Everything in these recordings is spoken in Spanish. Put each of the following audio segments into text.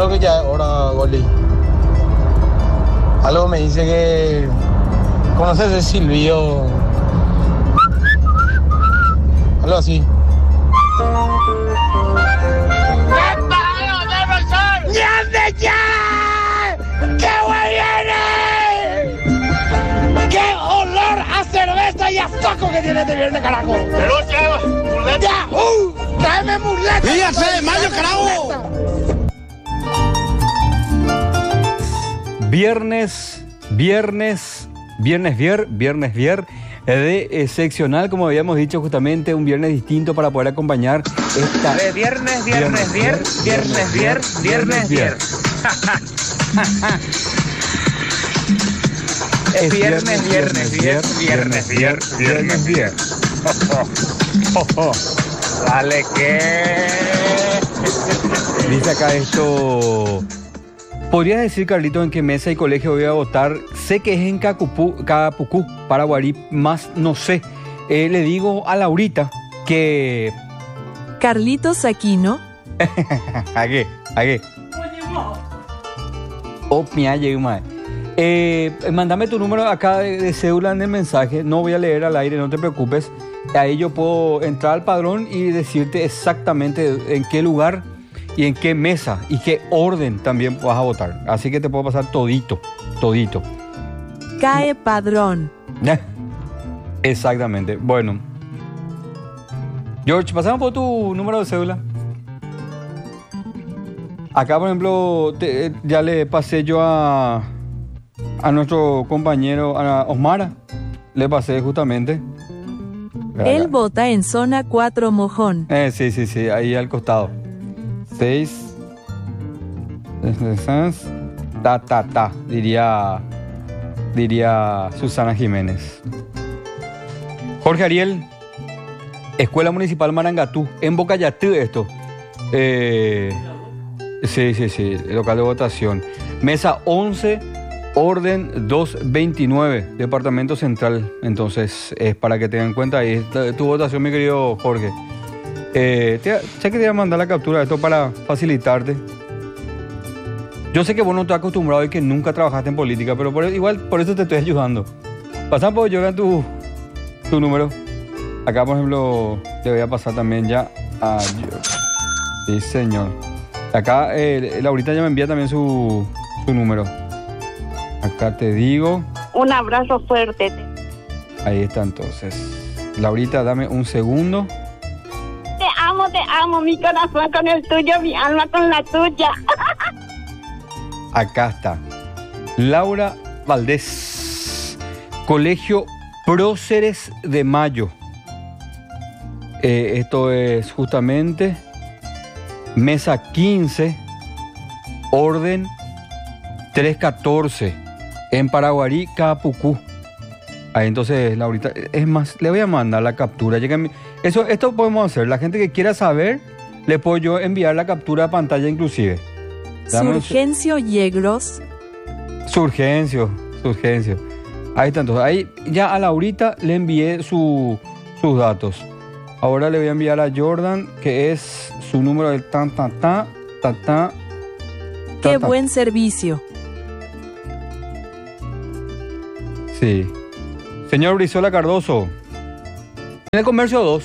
Creo que ya es hora, Goli. Algo me dice que... ¿Conoces ese silbido? Algo así. ¡Grande ya! ¡Qué güey viene! ¡Qué olor a cerveza y a saco que tiene este viernes, carajo! ¡Pero ya! ¡Tráeme muleta! ¡Dígase de mayo, carajo! Viernes de seccional, como habíamos dicho, justamente un viernes distinto para poder acompañar esta... Viernes. Es viernes. Vale, ¿qué? Dice acá esto... ¿Podrías decir, Carlito, en qué mesa y colegio voy a votar? Sé que es en Capucú, Paraguarí, más no sé. Le digo a Laurita que... Carlitos Aquino. ¿A qué? Mándame tu número acá de cédula en el mensaje. No voy a leer al aire, no te preocupes. Ahí yo puedo entrar al padrón y decirte exactamente en qué lugar y en qué mesa y qué orden también vas a votar. Así que te puedo pasar todito. Cae padrón. Exactamente. Bueno. George, pasamos por tu número de cédula. Acá, por ejemplo, ya le pasé yo a nuestro compañero, a Osmara. Le pasé justamente. Él vota en zona 4 Mojón. Sí, ahí al costado. 6. Diría Susana Jiménez. Jorge Ariel, Escuela Municipal Marangatú, en Bocayatú esto. Sí, local de votación. Mesa 11, orden 229, Departamento Central. Entonces, es para que tengan en cuenta ahí tu votación, mi querido Jorge. Sé que te voy a mandar la captura de esto para facilitarte. Yo sé que vos no estás acostumbrado y que nunca trabajaste en política, pero igual por eso te estoy ayudando. Pasamos por yo tu número. Acá, por ejemplo, te voy a pasar también ya a... Sí, señor. Acá, Laurita ya me envía también su número. Acá te digo. Un abrazo fuerte. Ahí está, entonces. Laurita, dame un segundo. Te amo, mi corazón con el tuyo, mi alma con la tuya. Acá está. Laura Valdés. Colegio Próceres de Mayo. Esto es justamente mesa 15, orden 314, en Paraguarí, Capucú. Ahí entonces, Laurita, es más, le voy a mandar la captura. Esto podemos hacer. La gente que quiera saber, le puedo yo enviar la captura de pantalla inclusive. Surgencio Yegros. Surgencio. Ahí está, entonces. Ahí ya a Laurita le envié sus datos. Ahora le voy a enviar a Jordan, que es su número del Qué buen servicio. Sí. Señor Brizola Cardoso. En el comercio 2.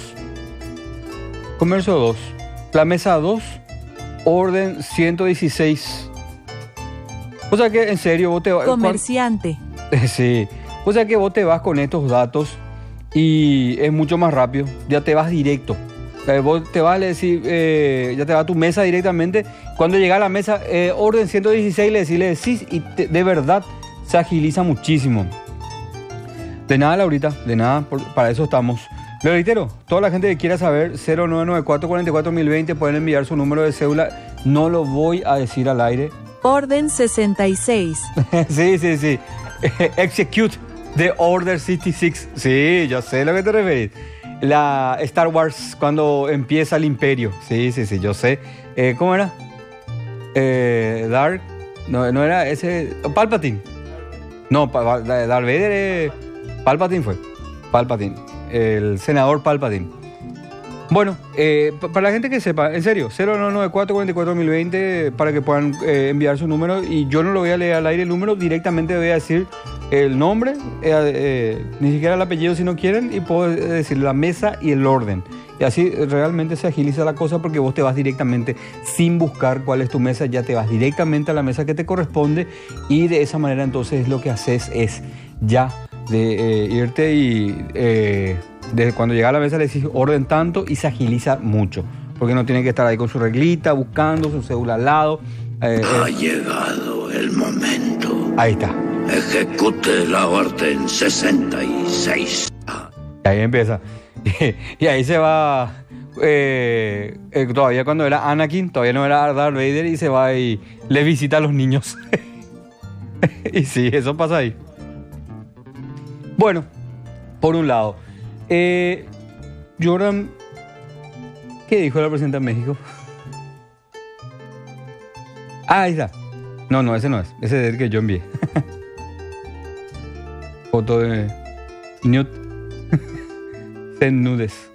La mesa 2, orden 116. O sea que, en serio, vos te vas... Comerciante. Sí. O sea que vos te vas con estos datos y es mucho más rápido. Ya te vas directo. Vos te vas a decir, ya te va a tu mesa directamente. Cuando llega a la mesa, orden 116, le decís y de verdad se agiliza muchísimo. De nada, Laurita, de nada, para eso estamos. Le reitero, toda la gente que quiera saber, 0994-44-1020, pueden enviar su número de cédula. No lo voy a decir al aire. Orden 66. Sí. Execute the Order 66. Sí, yo sé a lo que te referís. La Star Wars, cuando empieza el Imperio. Sí, yo sé. ¿Cómo era? Dark. No era ese. Palpatine. No, Darth Vader. Palpatine fue. El senador Palpatine. Bueno, para la gente que sepa, en serio, 0994-44-1020 para que puedan enviar su número, y yo no lo voy a leer al aire el número, directamente voy a decir el nombre, ni siquiera el apellido si no quieren, y puedo decir la mesa y el orden. Y así realmente se agiliza la cosa, porque vos te vas directamente, sin buscar cuál es tu mesa, ya te vas directamente a la mesa que te corresponde, y de esa manera entonces lo que haces es ya de irte y desde cuando llega a la mesa le decís orden tanto, y se agiliza mucho, porque no tiene que estar ahí con su reglita, buscando su cédula al lado. Ha llegado el momento. Ahí está. Ejecute la orden 66. Y ahí empieza. Y ahí se va. Todavía cuando era Anakin, todavía no era Darth Vader, y se va y le visita a los niños. Y sí, eso pasa ahí. Bueno, por un lado, Jordan, ¿qué dijo la presidenta de México? Ahí está. No, ese no es. Ese es el que yo envié. Foto de Newt. Nudes.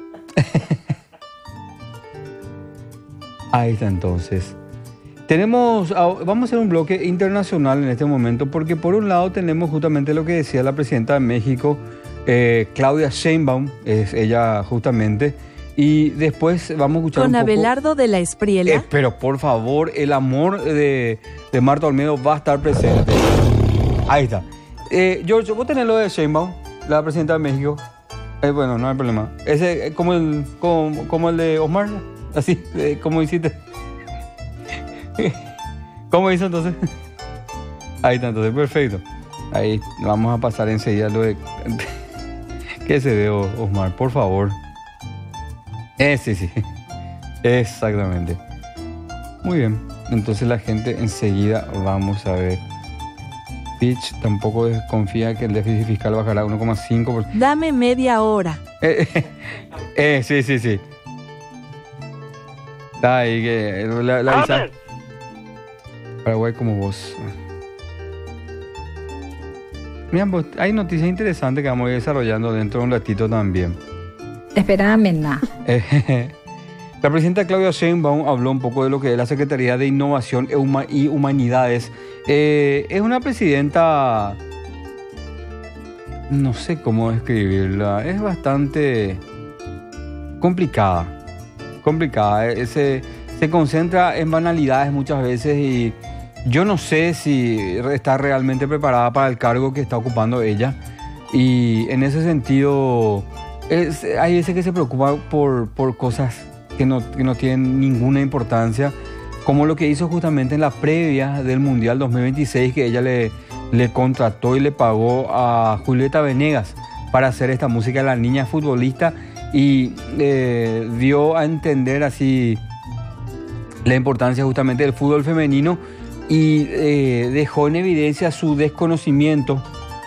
Ahí está entonces. Vamos a hacer un bloque internacional en este momento, porque por un lado tenemos justamente lo que decía la presidenta de México, Claudia Sheinbaum, es ella justamente, y después vamos a escuchar con Abelardo de la Espriella. Pero por favor, el amor de Marta Olmedo va a estar presente. Ahí está. George, ¿vos tenés lo de Sheinbaum, la presidenta de México? Bueno, no hay problema. Ese como el de Osmar, así, como hiciste. ¿Cómo hizo entonces? Ahí está, entonces, perfecto. Ahí vamos a pasar enseguida lo de... ¿Qué se ve, Osmar? Por favor. Sí. Exactamente. Muy bien. Entonces la gente enseguida vamos a ver. Fitch tampoco desconfía que el déficit fiscal bajará a 1,5%. Dame media hora. Sí. Está ahí que la avisa. Paraguay como vos. Mira, pues, hay noticias interesantes que vamos a ir desarrollando dentro de un ratito también. Espérame, nada. La presidenta Claudia Sheinbaum habló un poco de lo que es la Secretaría de Innovación y Humanidades. Es una presidenta, no sé cómo describirla, es bastante complicada. Se concentra en banalidades muchas veces, y yo no sé si está realmente preparada para el cargo que está ocupando ella. Y en ese sentido, hay veces que se preocupa por cosas que no tienen ninguna importancia, como lo que hizo justamente en la previa del Mundial 2026, que ella le contrató y le pagó a Julieta Venegas para hacer esta música de la niña futbolista, y dio a entender así la importancia justamente del fútbol femenino, y dejó en evidencia su desconocimiento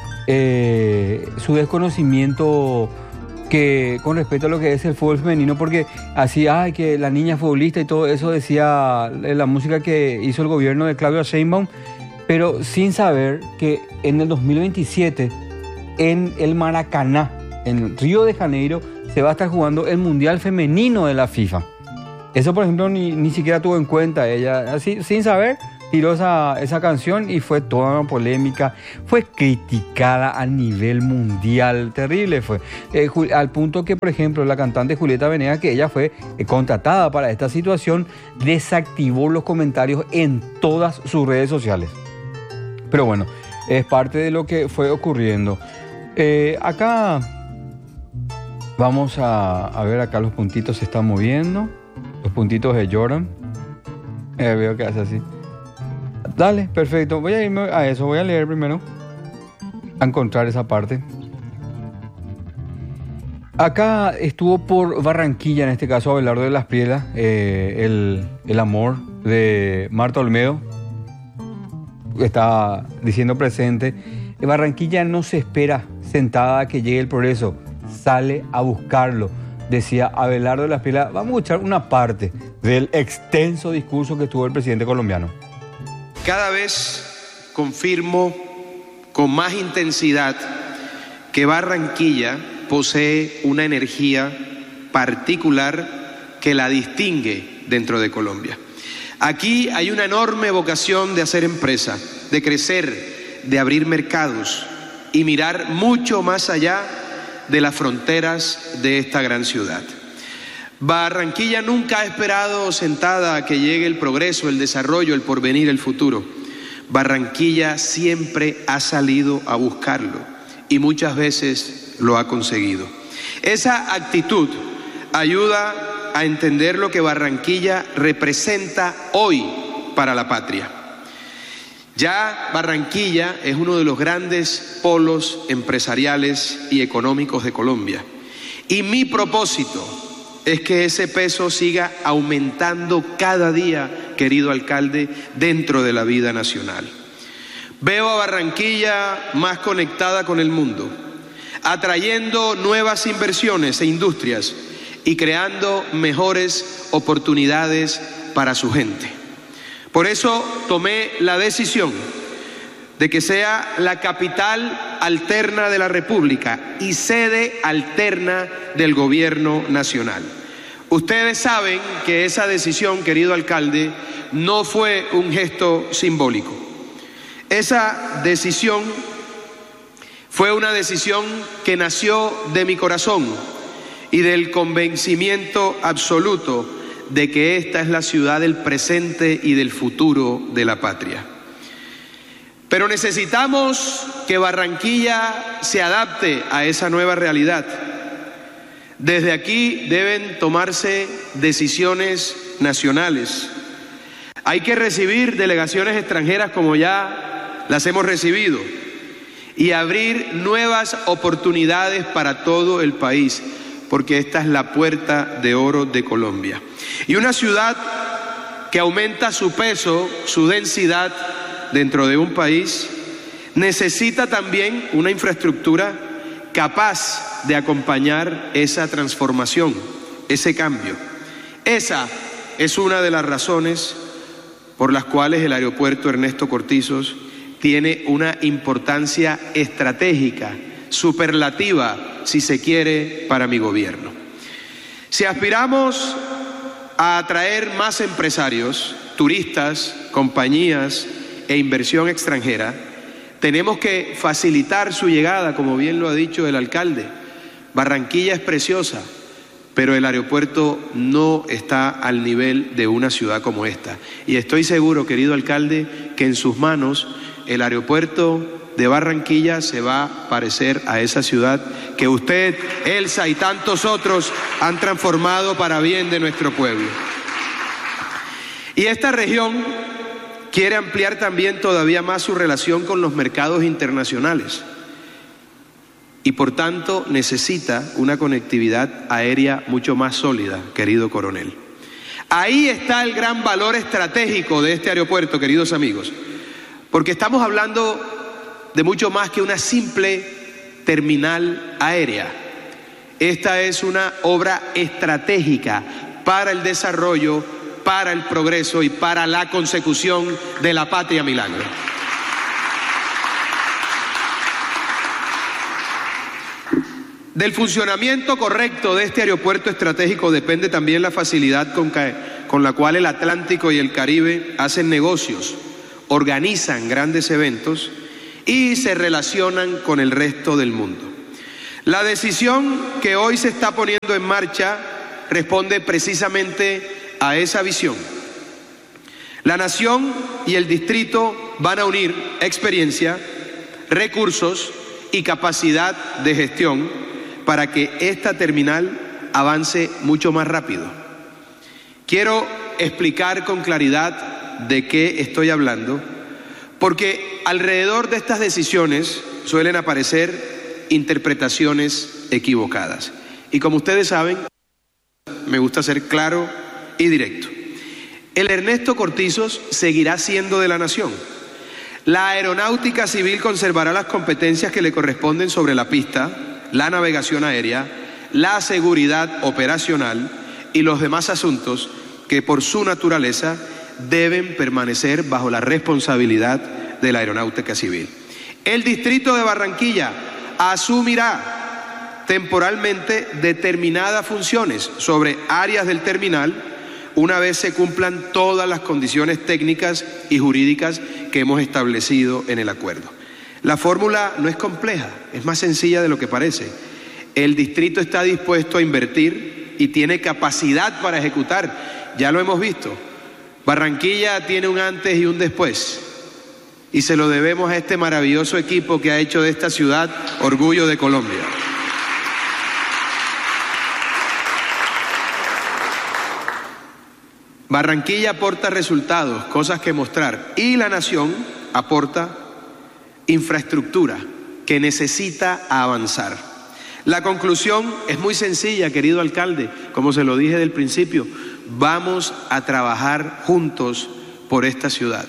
que con respecto a lo que es el fútbol femenino, porque así, que la niña futbolista y todo eso decía la música que hizo el gobierno de Claudia Sheinbaum, pero sin saber que en el 2027 en el Maracaná, en Río de Janeiro, se va a estar jugando el Mundial Femenino de la FIFA. Eso, por ejemplo, ni siquiera tuvo en cuenta ella, así sin saber. Tiró esa canción y fue toda una polémica, fue criticada a nivel mundial, terrible fue, al punto que, por ejemplo, la cantante Julieta Venegas, que ella fue contratada para esta situación, desactivó los comentarios en todas sus redes sociales. Pero bueno, es parte de lo que fue ocurriendo. Acá vamos a ver, acá los puntitos se están moviendo, los puntitos de Jordan, veo que hace así. Dale, perfecto. Voy a irme a eso. Voy a leer primero, a encontrar esa parte. Acá estuvo por Barranquilla, en este caso Abelardo de la Espriella, el amor de Marta Olmedo. Está diciendo presente. En Barranquilla no se espera sentada a que llegue el progreso, sale a buscarlo, decía Abelardo de la Espriella. Vamos a escuchar una parte del extenso discurso que tuvo el presidente colombiano. Cada vez confirmo con más intensidad que Barranquilla posee una energía particular que la distingue dentro de Colombia. Aquí hay una enorme vocación de hacer empresa, de crecer, de abrir mercados y mirar mucho más allá de las fronteras de esta gran ciudad. Barranquilla nunca ha esperado sentada a que llegue el progreso, el desarrollo, el porvenir, el futuro. Barranquilla siempre ha salido a buscarlo y muchas veces lo ha conseguido. Esa actitud ayuda a entender lo que Barranquilla representa hoy para la patria. Ya Barranquilla es uno de los grandes polos empresariales y económicos de Colombia. Y mi propósito es que ese peso siga aumentando cada día, querido alcalde, dentro de la vida nacional. Veo a Barranquilla más conectada con el mundo, atrayendo nuevas inversiones e industrias y creando mejores oportunidades para su gente. Por eso tomé la decisión de que sea la capital alterna de la República y sede alterna del gobierno nacional. Ustedes saben que esa decisión, querido alcalde, no fue un gesto simbólico. Esa decisión fue una decisión que nació de mi corazón y del convencimiento absoluto de que esta es la ciudad del presente y del futuro de la patria. Pero necesitamos que Barranquilla se adapte a esa nueva realidad. Desde aquí deben tomarse decisiones nacionales. Hay que recibir delegaciones extranjeras como ya las hemos recibido y abrir nuevas oportunidades para todo el país, porque esta es la puerta de oro de Colombia. Y una ciudad que aumenta su peso, su densidad dentro de un país, necesita también una infraestructura capaz de acompañar esa transformación, ese cambio. Esa es una de las razones por las cuales el aeropuerto Ernesto Cortizos tiene una importancia estratégica, superlativa, si se quiere, para mi gobierno. Si aspiramos a atraer más empresarios, turistas, compañías e inversión extranjera, tenemos que facilitar su llegada, como bien lo ha dicho el alcalde. Barranquilla es preciosa, pero el aeropuerto no está al nivel de una ciudad como esta. Y estoy seguro, querido alcalde, que en sus manos el aeropuerto de Barranquilla se va a parecer a esa ciudad que usted, Elsa y tantos otros han transformado para bien de nuestro pueblo. Y esta región quiere ampliar también todavía más su relación con los mercados internacionales y por tanto necesita una conectividad aérea mucho más sólida, querido coronel. Ahí está el gran valor estratégico de este aeropuerto, queridos amigos, porque estamos hablando de mucho más que una simple terminal aérea. Esta es una obra estratégica para el desarrollo, para el progreso y para la consecución de la patria milagro. Del funcionamiento correcto de este aeropuerto estratégico depende también la facilidad con la cual el Atlántico y el Caribe hacen negocios, organizan grandes eventos y se relacionan con el resto del mundo. La decisión que hoy se está poniendo en marcha responde precisamente a esa visión. La nación y el distrito van a unir experiencia, recursos y capacidad de gestión para que esta terminal avance mucho más rápido. Quiero explicar con claridad de qué estoy hablando, porque alrededor de estas decisiones suelen aparecer interpretaciones equivocadas. Y como ustedes saben, me gusta ser claro y directo. El Ernesto Cortizos seguirá siendo de la nación. La aeronáutica civil conservará las competencias que le corresponden sobre la pista, la navegación aérea, la seguridad operacional y los demás asuntos que por su naturaleza deben permanecer bajo la responsabilidad de la aeronáutica civil. El distrito de Barranquilla asumirá temporalmente determinadas funciones sobre áreas del terminal una vez se cumplan todas las condiciones técnicas y jurídicas que hemos establecido en el acuerdo. La fórmula no es compleja, es más sencilla de lo que parece. El distrito está dispuesto a invertir y tiene capacidad para ejecutar. Ya lo hemos visto. Barranquilla tiene un antes y un después. Y se lo debemos a este maravilloso equipo que ha hecho de esta ciudad orgullo de Colombia. Barranquilla aporta resultados, cosas que mostrar, y la nación aporta infraestructura que necesita avanzar. La conclusión es muy sencilla, querido alcalde, como se lo dije del principio, vamos a trabajar juntos por esta ciudad.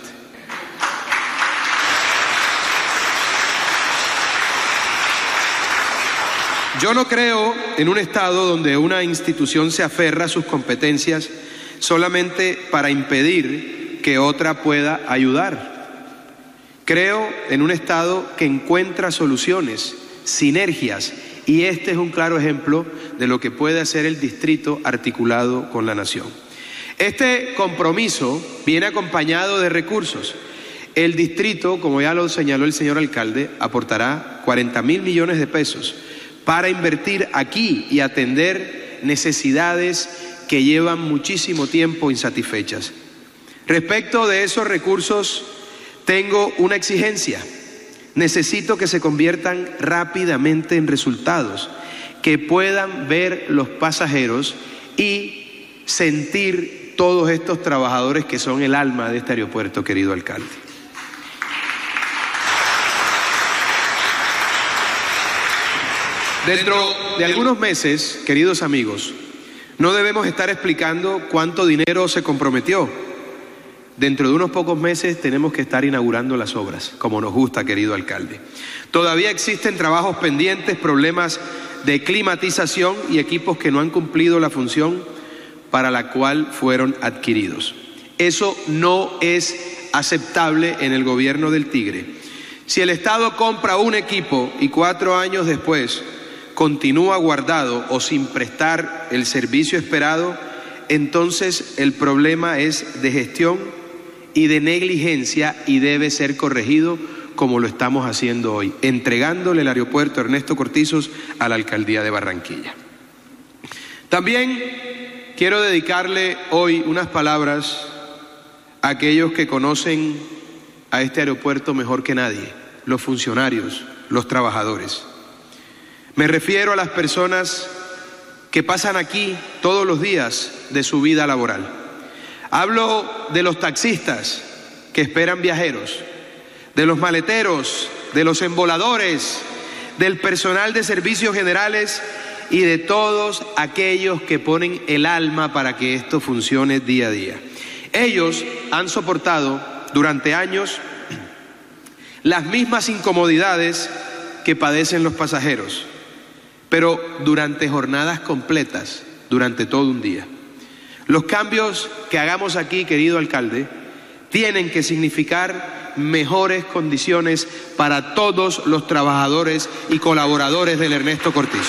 Yo no creo en un Estado donde una institución se aferra a sus competencias solamente para impedir que otra pueda ayudar. Creo en un Estado que encuentra soluciones, sinergias, y este es un claro ejemplo de lo que puede hacer el distrito articulado con la nación. Este compromiso viene acompañado de recursos. El distrito, como ya lo señaló el señor alcalde, aportará 40.000 millones de pesos para invertir aquí y atender necesidades que llevan muchísimo tiempo insatisfechas. Respecto de esos recursos, tengo una exigencia. Necesito que se conviertan rápidamente en resultados, que puedan ver los pasajeros y sentir todos estos trabajadores que son el alma de este aeropuerto, querido alcalde. Dentro de algunos meses, queridos amigos, no debemos estar explicando cuánto dinero se comprometió. Dentro de unos pocos meses tenemos que estar inaugurando las obras, como nos gusta, querido alcalde. Todavía existen trabajos pendientes, problemas de climatización y equipos que no han cumplido la función para la cual fueron adquiridos. Eso no es aceptable en el gobierno del Tigre. Si el Estado compra un equipo y 4 años después continúa guardado o sin prestar el servicio esperado, entonces el problema es de gestión y de negligencia y debe ser corregido como lo estamos haciendo hoy, entregándole el aeropuerto Ernesto Cortizos a la alcaldía de Barranquilla. También quiero dedicarle hoy unas palabras a aquellos que conocen a este aeropuerto mejor que nadie, los funcionarios, los trabajadores. Me refiero a las personas que pasan aquí todos los días de su vida laboral. Hablo de los taxistas que esperan viajeros, de los maleteros, de los emboladores, del personal de servicios generales y de todos aquellos que ponen el alma para que esto funcione día a día. Ellos han soportado durante años las mismas incomodidades que padecen los pasajeros, pero durante jornadas completas, durante todo un día. Los cambios que hagamos aquí, querido alcalde, tienen que significar mejores condiciones para todos los trabajadores y colaboradores del Ernesto Cortizos.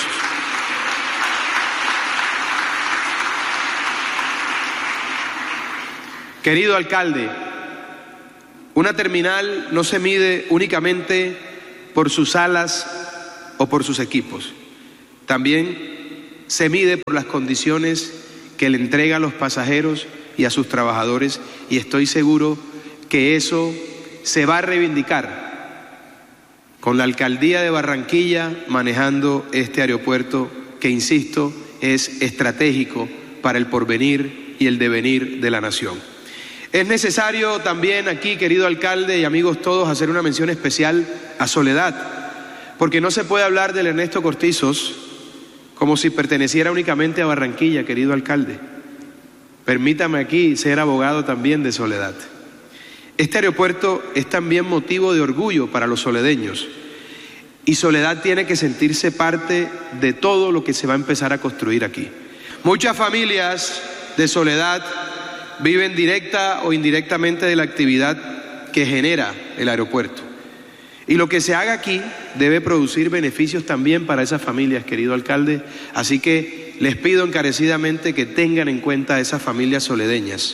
Querido alcalde, una terminal no se mide únicamente por sus salas o por sus equipos. También se mide por las condiciones que le entrega a los pasajeros y a sus trabajadores, y estoy seguro que eso se va a reivindicar con la alcaldía de Barranquilla manejando este aeropuerto que, insisto, es estratégico para el porvenir y el devenir de la nación. Es necesario también aquí, querido alcalde y amigos todos, hacer una mención especial a Soledad, porque no se puede hablar del Ernesto Cortizos como si perteneciera únicamente a Barranquilla, querido alcalde. Permítame aquí ser abogado también de Soledad. Este aeropuerto es también motivo de orgullo para los soledeños, y Soledad tiene que sentirse parte de todo lo que se va a empezar a construir aquí. Muchas familias de Soledad viven directa o indirectamente de la actividad que genera el aeropuerto. Y lo que se haga aquí debe producir beneficios también para esas familias, querido alcalde. Así que les pido encarecidamente que tengan en cuenta a esas familias soledeñas.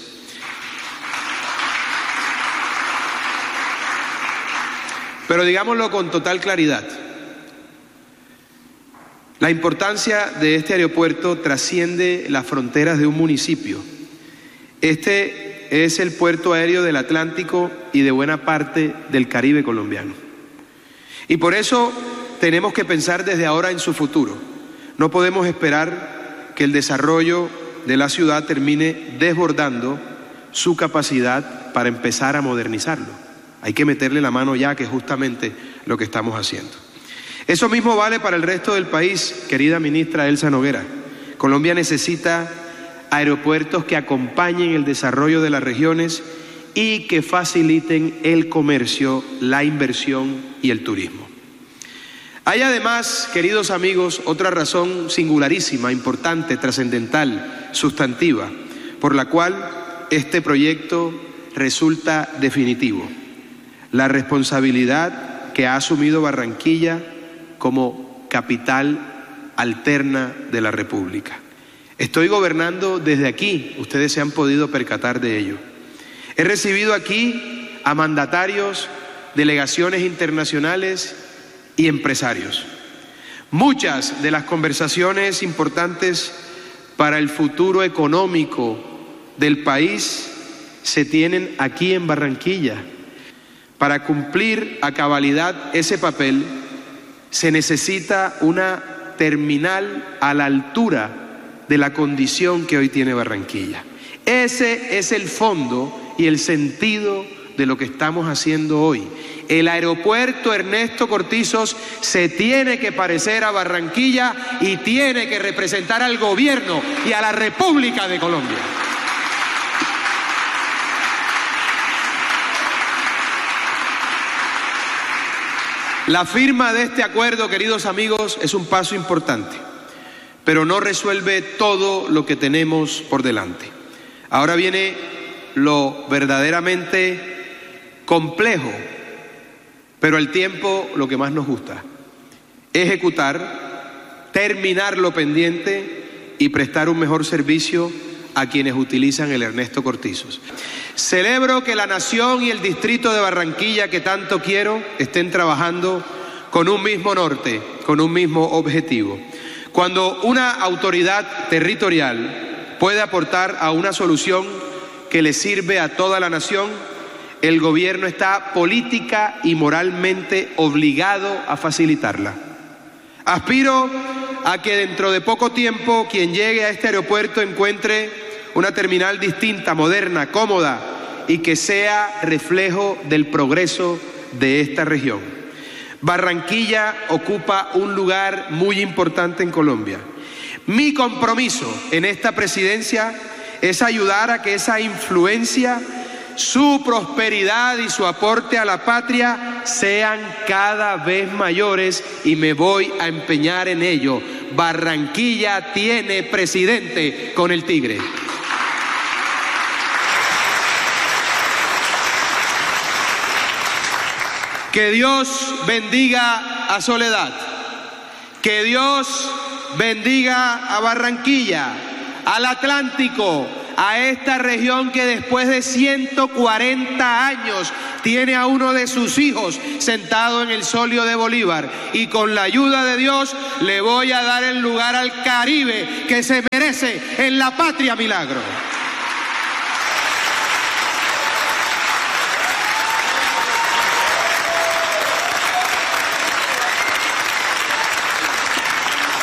Pero digámoslo con total claridad. La importancia de este aeropuerto trasciende las fronteras de un municipio. Este es el puerto aéreo del Atlántico y de buena parte del Caribe colombiano. Y por eso tenemos que pensar desde ahora en su futuro. No podemos esperar que el desarrollo de la ciudad termine desbordando su capacidad para empezar a modernizarlo. Hay que meterle la mano ya, que es justamente lo que estamos haciendo. Eso mismo vale para el resto del país, querida ministra Elsa Noguera. Colombia necesita aeropuertos que acompañen el desarrollo de las regiones y que faciliten el comercio, la inversión y el turismo. Hay además, queridos amigos, otra razón singularísima, importante, trascendental, sustantiva, por la cual este proyecto resulta definitivo. La responsabilidad que ha asumido Barranquilla como capital alterna de la República. Estoy gobernando desde aquí, ustedes se han podido percatar de ello. He recibido aquí a mandatarios, delegaciones internacionales y empresarios. Muchas de las conversaciones importantes para el futuro económico del país se tienen aquí en Barranquilla. Para cumplir a cabalidad ese papel, se necesita una terminal a la altura de la condición que hoy tiene Barranquilla. Ese es el fondo y el sentido de lo que estamos haciendo hoy. El aeropuerto Ernesto Cortizos se tiene que parecer a Barranquilla y tiene que representar al gobierno y a la República de Colombia. La firma de este acuerdo, queridos amigos, es un paso importante, pero no resuelve todo lo que tenemos por delante. Ahora viene lo verdaderamente complejo, pero al tiempo lo que más nos gusta: ejecutar, terminar lo pendiente y prestar un mejor servicio a quienes utilizan el Ernesto Cortizos. Celebro que la nación y el distrito de Barranquilla, que tanto quiero, estén trabajando con un mismo norte, con un mismo objetivo. Cuando una autoridad territorial puede aportar a una solución que le sirve a toda la nación, el gobierno está política y moralmente obligado a facilitarla. Aspiro a que dentro de poco tiempo quien llegue a este aeropuerto encuentre una terminal distinta, moderna, cómoda y que sea reflejo del progreso de esta región. Barranquilla ocupa un lugar muy importante en Colombia. Mi compromiso en esta presidencia es ayudar a que esa influencia, su prosperidad y su aporte a la patria sean cada vez mayores, y me voy a empeñar en ello. Barranquilla tiene presidente con el Tigre. Que Dios bendiga a Soledad, que Dios bendiga a Barranquilla, al Atlántico, a esta región que después de 140 años tiene a uno de sus hijos sentado en el solio de Bolívar, y con la ayuda de Dios le voy a dar el lugar al Caribe que se merece en la patria milagro.